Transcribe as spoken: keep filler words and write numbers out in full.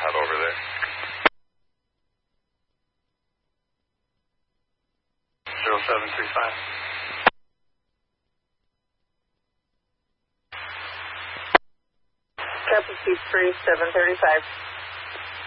out over there. zero seven three five. Copy, three seven thirty-five.